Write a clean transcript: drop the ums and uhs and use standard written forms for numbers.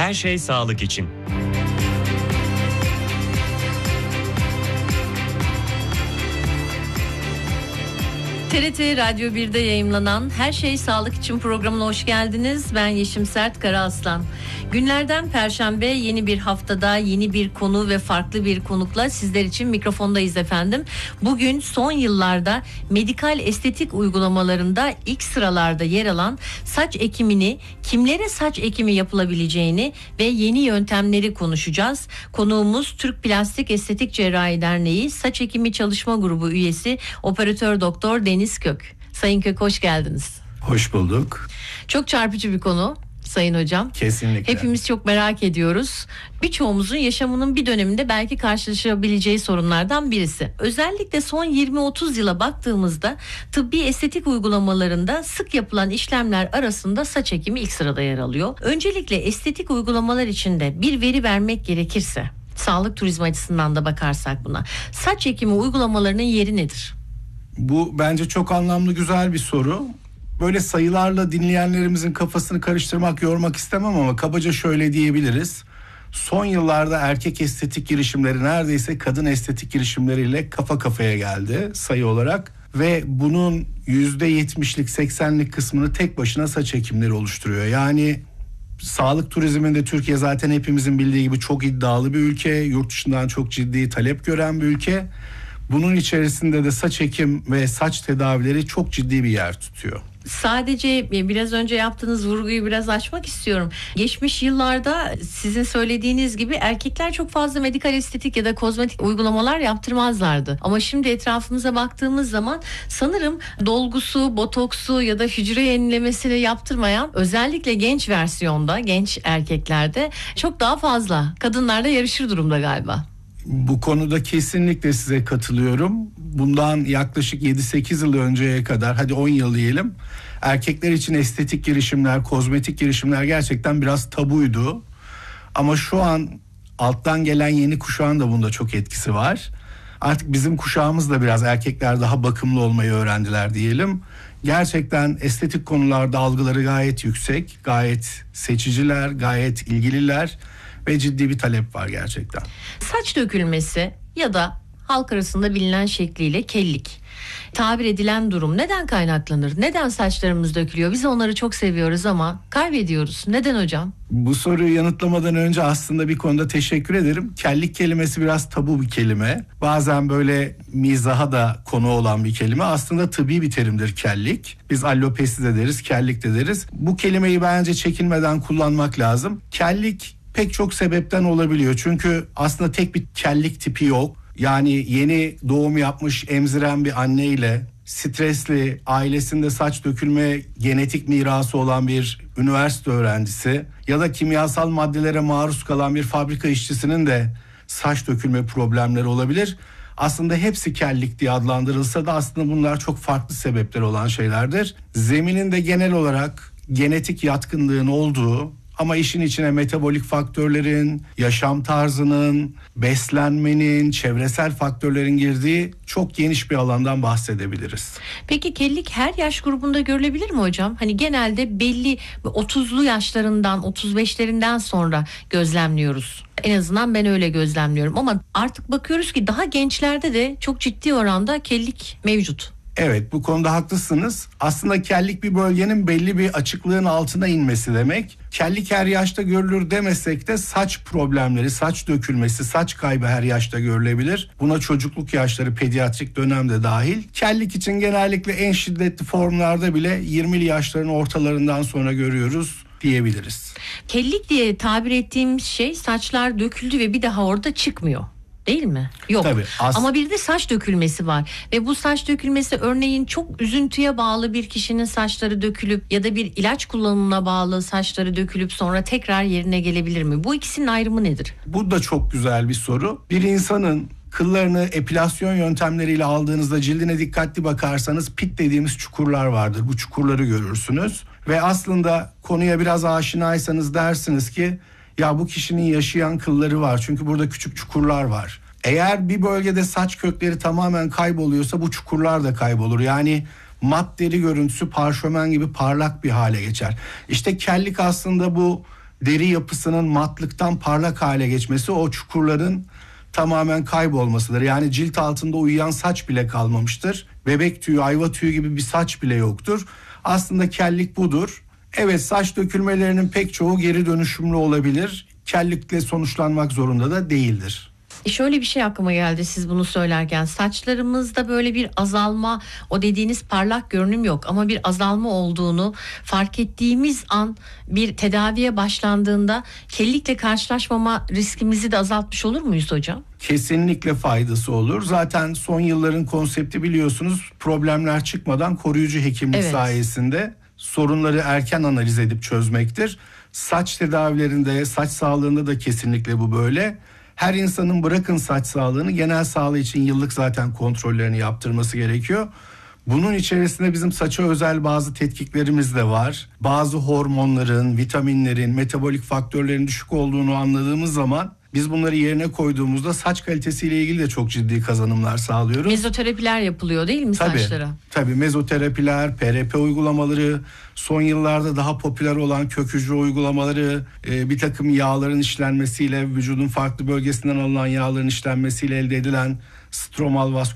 Her şey sağlık için. TRT Radyo 1'de yayımlanan Her Şey Sağlık için programına hoş geldiniz. Ben Yeşim Sert Karaaslan. Günlerden Perşembe yeni bir haftada yeni bir konu ve farklı bir konukla sizler için mikrofondayız efendim. Bugün son yıllarda medikal estetik uygulamalarında ilk sıralarda yer alan saç ekimini, kimlere saç ekimi yapılabileceğini ve yeni yöntemleri konuşacağız. Konuğumuz Türk Plastik Estetik Cerrahi Derneği Saç Ekimi Çalışma Grubu üyesi Operatör Doktor Deniz Kök. Sayın Kök, hoş geldiniz. Hoş bulduk. Çok çarpıcı bir konu Sayın Hocam. Kesinlikle. Hepimiz çok merak ediyoruz. Birçoğumuzun yaşamının bir döneminde belki karşılaşabileceği sorunlardan birisi. Özellikle son 20-30 yıla baktığımızda tıbbi estetik uygulamalarında sık yapılan işlemler arasında saç ekimi ilk sırada yer alıyor. Öncelikle estetik uygulamalar içinde bir veri vermek gerekirse, sağlık turizmi açısından da bakarsak buna, saç ekimi uygulamalarının yeri nedir? Bu bence çok anlamlı, güzel bir soru. Böyle sayılarla dinleyenlerimizin kafasını karıştırmak, yormak istemem ama kabaca şöyle diyebiliriz. Son yıllarda erkek estetik girişimleri neredeyse kadın estetik girişimleriyle kafa kafaya geldi sayı olarak. Ve bunun %70'lik 80'lik kısmını tek başına saç ekimleri oluşturuyor. Yani sağlık turizminde Türkiye zaten hepimizin bildiği gibi çok iddialı bir ülke. Yurt dışından çok ciddi talep gören bir ülke. Bunun içerisinde de saç ekim ve saç tedavileri çok ciddi bir yer tutuyor. Sadece biraz önce yaptığınız vurguyu biraz açmak istiyorum. Geçmiş yıllarda sizin söylediğiniz gibi erkekler çok fazla medikal estetik ya da kozmetik uygulamalar yaptırmazlardı. Ama şimdi etrafımıza baktığımız zaman sanırım dolgusu, botoksu ya da hücre yenilemesini yaptırmayan, özellikle genç versiyonda, genç erkeklerde çok daha fazla. Kadınlar da yarışır durumda galiba. Bu konuda kesinlikle size katılıyorum. Bundan yaklaşık 7-8 yıl önceye kadar, hadi 10 yıl diyelim, erkekler için estetik girişimler, kozmetik girişimler gerçekten biraz tabuydu. Ama şu an alttan gelen yeni kuşağın da bunda çok etkisi var. Artık bizim kuşağımız da biraz, erkekler daha bakımlı olmayı öğrendiler diyelim. Gerçekten estetik konularda algıları gayet yüksek, gayet seçiciler, gayet ilgililer. Ve ciddi bir talep var gerçekten. Saç dökülmesi ya da halk arasında bilinen şekliyle kellik tabir edilen durum neden kaynaklanır? Neden saçlarımız dökülüyor? Biz onları çok seviyoruz ama kaybediyoruz. Neden hocam? Bu soruyu yanıtlamadan önce aslında bir konuda teşekkür ederim. Kellik kelimesi biraz tabu bir kelime. Bazen böyle mizaha da konu olan bir kelime. Aslında tıbbi bir terimdir kellik. Biz allopesi de deriz, kellik de deriz. Bu kelimeyi bence çekinmeden kullanmak lazım. Kellik pek çok sebepten olabiliyor. Çünkü aslında tek bir kellik tipi yok. Yani yeni doğum yapmış emziren bir anneyle stresli, ailesinde saç dökülme genetik mirası olan bir üniversite öğrencisi ya da kimyasal maddelere maruz kalan bir fabrika işçisinin de saç dökülme problemleri olabilir. Aslında hepsi kellik diye adlandırılsa da aslında bunlar çok farklı sebepler olan şeylerdir. Zemininde genel olarak genetik yatkınlığın olduğu ama işin içine metabolik faktörlerin, yaşam tarzının, beslenmenin, çevresel faktörlerin girdiği çok geniş bir alandan bahsedebiliriz. Peki kellik her yaş grubunda görülebilir mi hocam? Hani genelde belli 30'lu yaşlarından, 35'lerinden sonra gözlemliyoruz. En azından ben öyle gözlemliyorum ama artık bakıyoruz ki daha gençlerde de çok ciddi oranda kellik mevcut. Evet, bu konuda haklısınız. Aslında kellik bir bölgenin belli bir açıklığın altına inmesi demek. Kellik her yaşta görülür demesek de saç problemleri, saç dökülmesi, saç kaybı her yaşta görülebilir. Buna çocukluk yaşları, pediatrik dönemde dahil. Kellik için genellikle en şiddetli formlarda bile 20'li yaşların ortalarından sonra görüyoruz diyebiliriz. Kellik diye tabir ettiğim şey saçlar döküldü ve bir daha orada çıkmıyor. Değil mi? Yok. Tabii, ama bir de saç dökülmesi var ve bu saç dökülmesi örneğin çok üzüntüye bağlı bir kişinin saçları dökülüp ya da bir ilaç kullanımına bağlı saçları dökülüp sonra tekrar yerine gelebilir mi? Bu ikisinin ayrımı nedir? Bu da çok güzel bir soru. Bir insanın kıllarını epilasyon yöntemleriyle aldığınızda cildine dikkatli bakarsanız pit dediğimiz çukurlar vardır. Bu çukurları görürsünüz ve aslında konuya biraz aşinaysanız dersiniz ki ya bu kişinin yaşayan kılları var çünkü burada küçük çukurlar var. Eğer bir bölgede saç kökleri tamamen kayboluyorsa bu çukurlar da kaybolur. Yani mat deri görüntüsü parşömen gibi parlak bir hale geçer. İşte kellik aslında bu deri yapısının matlıktan parlak hale geçmesi, o çukurların tamamen kaybolmasıdır. Yani cilt altında uyuyan saç bile kalmamıştır. Bebek tüyü, ayva tüyü gibi bir saç bile yoktur. Aslında kellik budur. Evet, saç dökülmelerinin pek çoğu geri dönüşümlü olabilir. Kellikle sonuçlanmak zorunda da değildir. Şöyle bir şey aklıma geldi siz bunu söylerken. Saçlarımızda böyle bir azalma, o dediğiniz parlak görünüm yok ama bir azalma olduğunu fark ettiğimiz an bir tedaviye başlandığında kellikle karşılaşmama riskimizi de azaltmış olur muyuz hocam? Kesinlikle faydası olur. Zaten son yılların konsepti biliyorsunuz, problemler çıkmadan koruyucu hekimlik sayesinde sorunları erken analiz edip çözmektir. Saç tedavilerinde, saç sağlığında da kesinlikle bu böyle. Her insanın bırakın saç sağlığını, genel sağlığı için yıllık zaten kontrollerini yaptırması gerekiyor. Bunun içerisinde bizim saça özel bazı tetkiklerimiz de var. Bazı hormonların, vitaminlerin, metabolik faktörlerin düşük olduğunu anladığımız zaman biz bunları yerine koyduğumuzda saç kalitesiyle ilgili de çok ciddi kazanımlar sağlıyoruz. Mezoterapiler yapılıyor değil mi saçlara? Tabii mezoterapiler, PRP uygulamaları, son yıllarda daha popüler olan kök hücre uygulamaları, bir takım yağların işlenmesiyle, vücudun farklı bölgesinden alınan yağların işlenmesiyle elde edilen stromal vasküler